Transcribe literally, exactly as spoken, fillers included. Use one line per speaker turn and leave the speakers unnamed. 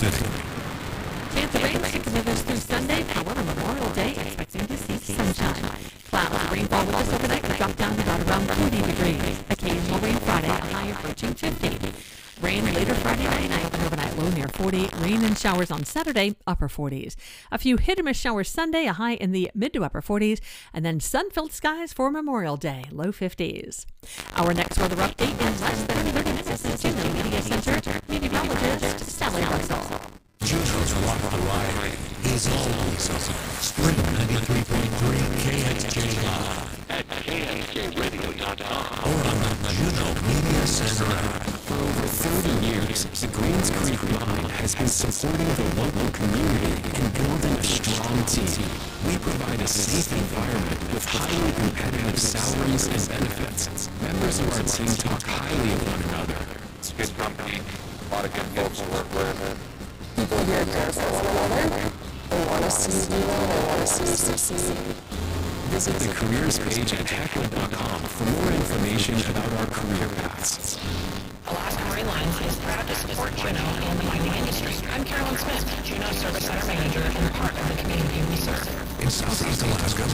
City.
Chance of rain continues through Sunday. However, Memorial Day, expecting to see sunshine. Clouds, rainfall with us overnight will drop down to about around forty degrees. Occasional rain Friday, a high approaching fifty. Rain later Friday night, an overnight low near forty. Rain and showers on Saturday, upper forties. A few hit or miss showers Sunday, a high in the mid to upper forties. And then sun-filled skies for Memorial Day, low fifties. Our next weather update in less than thirty minutes is to the Media Center meteorologist Sally Russell.
Juno's Rock the Ride is always on Spring ninety-three point three K X J Live
at K X J radio dot com
or on the Juno Media Center app.
For over thirty years, the Greens Creek Mine has been supporting the local community and building a strong team. We provide a safe environment with highly competitive salaries and benefits. Members of our team talk highly of one another.
It's good company, a lot of good folks to work with.
People here care for one another. They want to see you, they want to see you succeed.
Visit the careers page at Hecla dot com for more information about our career paths.
Alaska Marine Lines is proud to support Juneau and the mining industry. I'm Carolyn Smith, Juneau Service Center Manager and part of the community we serve.
In Southeast Alaska,